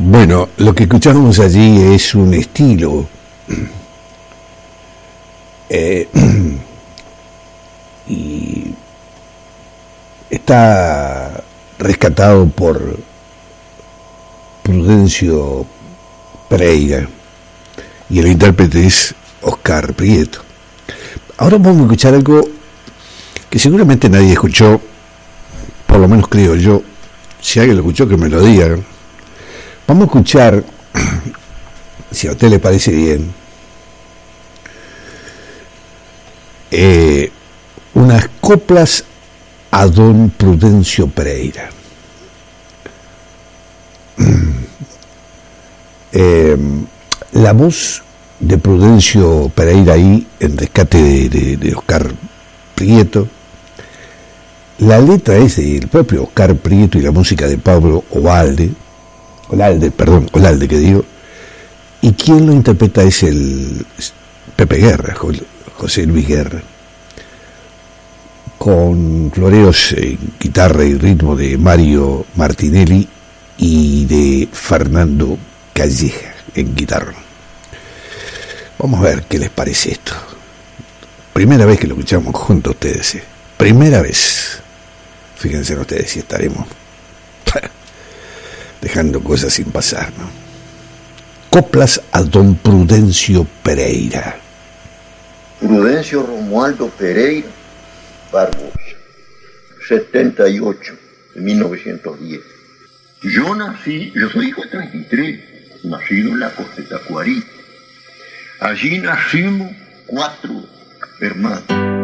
Bueno, lo que escuchamos allí es un estilo y está rescatado por Prudencio Pereira y el intérprete es Oscar Prieto. Ahora vamos a escuchar algo que seguramente nadie escuchó, por lo menos creo yo. Si alguien lo escuchó, que me lo diga. Vamos a escuchar, si a usted le parece bien, unas coplas a don Prudencio Pereira. La voz de Prudencio Pereira ahí en rescate de Oscar Prieto. La letra es del propio Oscar Prieto y la música de Pablo Olalde, y quien lo interpreta es el Pepe Guerra, José Luis Guerra, con floreos en guitarra y ritmo de Mario Martinelli y de Fernando Calleja en guitarra. Vamos a ver qué les parece esto. Primera vez que lo escuchamos junto a ustedes, primera vez. Fíjense en ustedes si estaremos dejando cosas sin pasar, ¿no? Coplas a don Prudencio Pereira. Prudencio Romualdo Pereira Barbosa, 78, 1910. Yo soy hijo de 33, nacido en la costa de Tacuarí. Allí nacimos 4 hermanos.